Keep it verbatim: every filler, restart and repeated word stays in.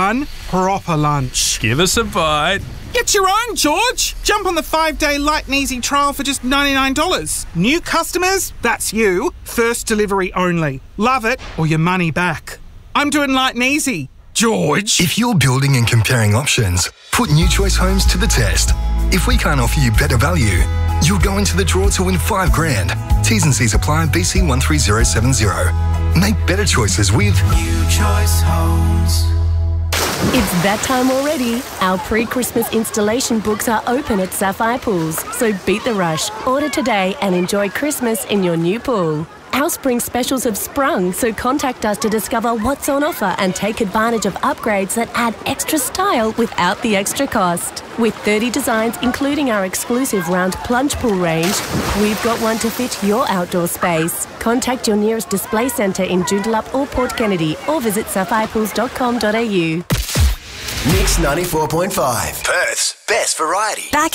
one proper lunch. Give us a bite. Get your own, George. Jump on the five-day light and easy trial for just ninety-nine dollars. New customers, that's you. First delivery only. Love it or your money back. I'm doing light and easy. George. If you're building and comparing options, put New Choice Homes to the test. If we can't offer you better value, you'll go into the draw to win five grand. T's and C's apply. B C one three zero seven zero. Make better choices with New Choice Homes. It's that time already. Our pre-Christmas installation books are open at Sapphire Pools, so beat the rush. Order today and enjoy Christmas in your new pool. Our spring specials have sprung, so contact us to discover what's on offer and take advantage of upgrades that add extra style without the extra cost. With thirty designs, including our exclusive round plunge pool range, we've got one to fit your outdoor space. Contact your nearest display centre in Joondalup or Port Kennedy or visit sapphire pools dot com dot a u. Mix ninety-four point five. Perth's best variety. Back